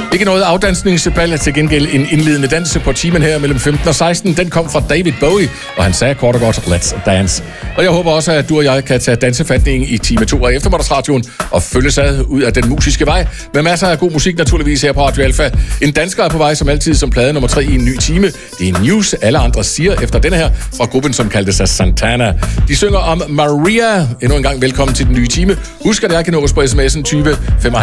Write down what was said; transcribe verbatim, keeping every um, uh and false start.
Ikke noget afdansningsbal, til gengæld en indledende dans på timen her mellem femten og seksten. Den kom fra David Bowie, og han sagde kort og godt, let's dance. Og jeg håber også, at du og jeg kan tage dansefatning i time to af eftermiddagsradioen og følges ad ud af den musiske vej med masser af god musik naturligvis her på Radio Alpha. En dansker er på vej som altid som plade nummer tre i en ny time. Det er news, alle andre siger efter denne her fra gruppen, som kaldte sig Santana. De synger om Maria. Endnu en gang velkommen til den nye time. Husk, at jeg kan nås på sms'en tyve femoghalvfems